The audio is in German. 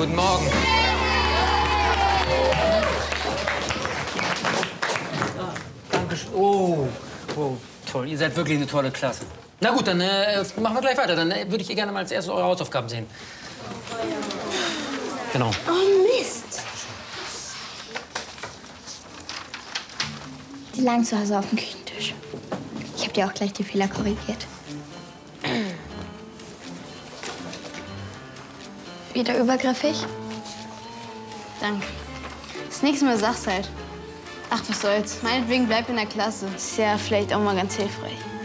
Guten Morgen. Dankeschön. Oh, toll. Ihr seid wirklich eine tolle Klasse. Na gut, dann machen wir gleich weiter. Dann würde ich gerne mal als erstes eure Hausaufgaben sehen. Genau. Oh, Mist. Die lagen zu Hause auf dem Küchentisch. Ich habe dir auch gleich die Fehler korrigiert. Wieder übergriffig? Danke. Das nächste Mal sag's halt. Ach, was soll's. Meinetwegen bleib in der Klasse. Ist ja vielleicht auch mal ganz hilfreich.